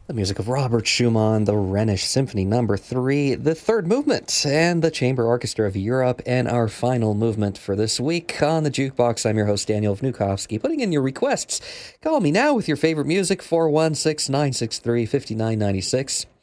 The music of Robert Schumann, the Rhenish Symphony Number 3, the third movement, and the Chamber Orchestra of Europe, and our final movement for this week on the Jukebox. I'm your host, Daniel Vnukovsky, putting in your requests. Call me now with your favorite music, 416-963-5996.